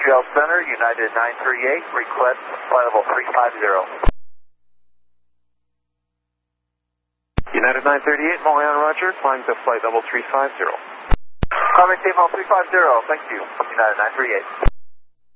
Montreal Center, United 938, request flight level 350. United 938, Montreal Roger, climb to flight level 350. Maintain level 350, thank you, United 938.